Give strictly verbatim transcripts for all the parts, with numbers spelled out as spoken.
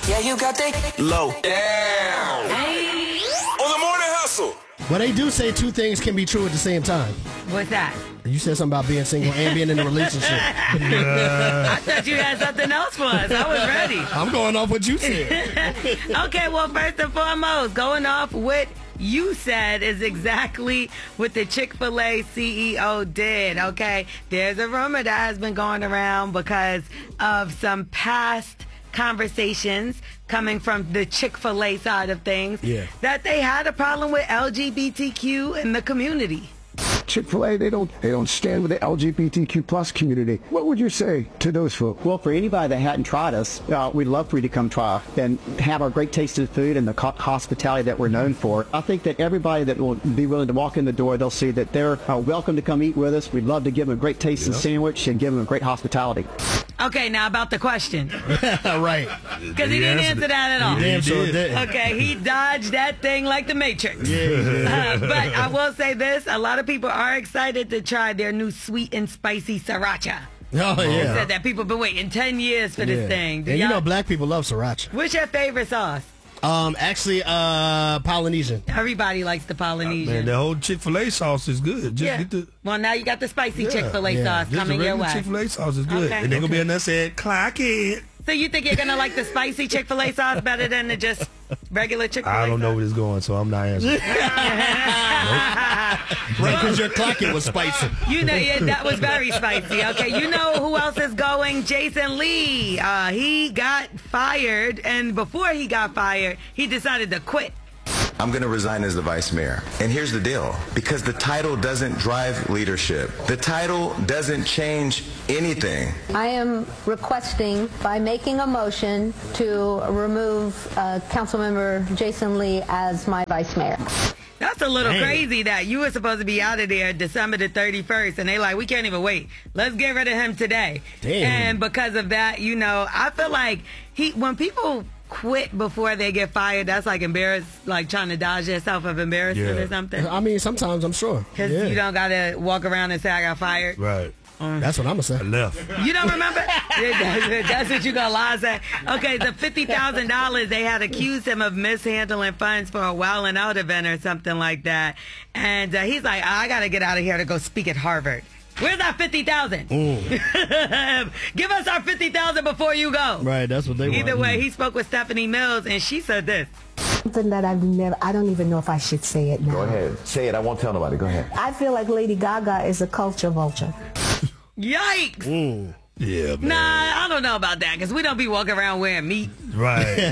Yeah, you got that low down. Hey. On the morning hustle. Well, they do say two things can be true at the same time. What's that? You said something about being single and being in a relationship. I thought you had something else for us. I was ready. I'm going off what you said. Okay, well, first and foremost, going off what you said is exactly what the Chick-fil-A C E O did, okay? There's a rumor that has been going around because of some past conversations coming from the Chick-fil-A side of things, yeah, that they had a problem with L G B T Q in the community. Chick-fil-A, they don't they don't stand with the L G B T Q plus community. What would you say to those folks? Well, for anybody that hadn't tried us, uh, we'd love for you to come try and have our great tasting food and the co- hospitality that we're known for. I think that everybody that will be willing to walk in the door, they'll see that they're uh, welcome to come eat with us. We'd love to give them a great tasting yep. sandwich and give them a great hospitality. Okay, now about the question. Right. Because he didn't answer that at all. He damn sure did. Okay, he dodged that thing like the Matrix. Yeah, uh, but I will say this, a lot of people are excited to try their new sweet and spicy sriracha. Oh, They yeah. said that people have been waiting ten years for yeah. this thing. Do and you y'all- know black people love sriracha. What's your favorite sauce? Um, actually, uh, Polynesian. Everybody likes the Polynesian. Man, the whole Chick-fil-A sauce is good. Just yeah. get the Well, now you got the spicy yeah. Chick-fil-A Yeah. sauce just coming the your regular way. Chick-fil-A sauce is good. Okay. And they're gonna be in there saying, "Clock it." So you think you're gonna like the spicy Chick-fil-A sauce better than the just regular Chick-fil-A I don't know sauce? where it's going, so I'm not answering. Right, because your clocking was spicy. You know, yeah, that was very spicy. Okay, you know who else is going? Jason Lee. Uh, he got fired, and before he got fired, he decided to quit. I'm going to resign as the vice mayor. And here's the deal. Because the title doesn't drive leadership. The title doesn't change anything. I am requesting by making a motion to remove uh, Councilmember Jason Lee as my vice mayor. That's a little Dang. crazy that you were supposed to be out of there December the thirty-first, and they like, we can't even wait. Let's get rid of him today. Damn. And because of that, you know, I feel like he when people quit before they get fired, that's like embarrassed, like trying to dodge yourself of embarrassment Yeah. or something. I mean, sometimes I'm sure. Because Yeah. you don't got to walk around and say I got fired. Right. That's what I'm going to I say. left. You don't remember? that's, that's what you gonna lie and say. Okay, the fifty thousand dollars they had accused him of mishandling funds for a Wildin' Out event or something like that. And uh, he's like, I gotta get out of here to go speak at Harvard. Where's our fifty thousand? Give us our fifty thousand before you go. Right, that's what they want. Either way, he spoke with Stephanie Mills, and she said this. Something that I've never, I don't even know if I should say it now. Go ahead. Say it. I won't tell nobody. Go ahead. I feel like Lady Gaga is a culture vulture. Yikes! Yeah, man. Nah, I don't know about that, because we don't be walking around wearing meat. Right.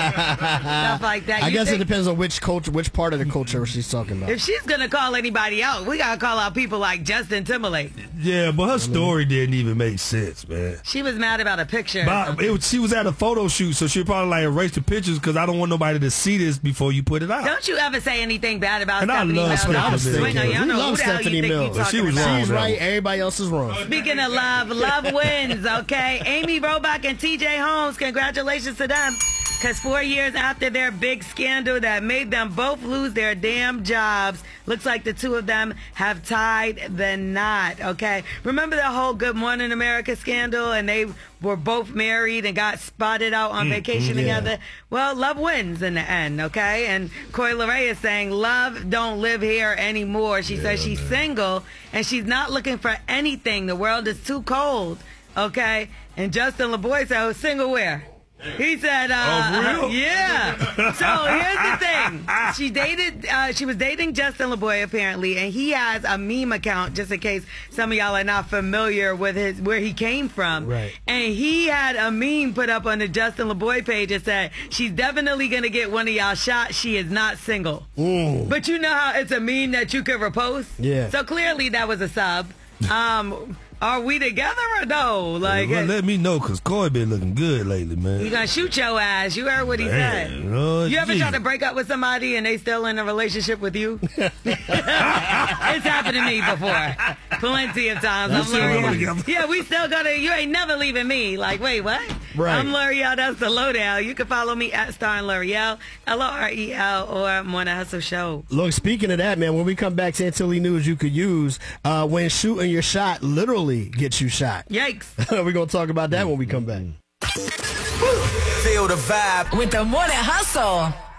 Stuff like that. I You guess think- it depends on which culture, which part of the culture she's talking about. If she's gonna call anybody out, we gotta call out people like Justin Timberlake. Yeah, but her story didn't even make sense, man. She was mad about a picture. But it was, she was at a photo shoot, so she probably like erased the pictures because I don't want nobody to see this before you put it out. Don't you ever say anything bad about And I Stephanie love Mills. Stephanie I was Mills. swinging. We Y'all know love who the hell Stephanie you think Mills. you She talking was about. wrong. She's though. right, everybody else is wrong. Speaking of love, love wins, okay? Amy Robach and T J Holmes, congratulations to them. Because four years after their big scandal that made them both lose their damn jobs, looks like the two of them have tied the knot, okay? Remember the whole Good Morning America scandal, and they were both married and got spotted out on vacation yeah. together? Well, love wins in the end, okay? And Coi Leray is saying love don't live here anymore. She says she's single, and she's not looking for anything. The world is too cold, okay? And Justin LeBoy said, oh, single where? He said, uh, Oh, for real? yeah. So here's the thing. She dated, uh, she was dating Justin LeBoy apparently, and he has a meme account, just in case some of y'all are not familiar with his, where he came from. Right. And he had a meme put up on the Justin LeBoy page that said, she's definitely going to get one of y'all shot. She is not single. Mm. But you know how it's a meme that you could repost? Yeah. So clearly that was a sub. Um, are we together or no? Like, well, let me know, because Coy been looking good lately, man. he gonna shoot your ass. You heard what he Man, said. Lord You ever Jesus. try to break up with somebody and they still in a relationship with you? It's happened to me before. Plenty of times. I'm still going L'Oreal. together. Yeah, we still gonna, you ain't never leaving me. Like, wait, what? Right. I'm L'Oreal, that's the lowdown. You can follow me at Star and L'Oreal, L O R E L, or Morning Hustle Show. Look, speaking of that, man, when we come back, Chantilly news you could use uh, when shooting your shot literally gets you shot. Yikes. We're going to talk about that when we come back. Feel the vibe with the Morning Hustle.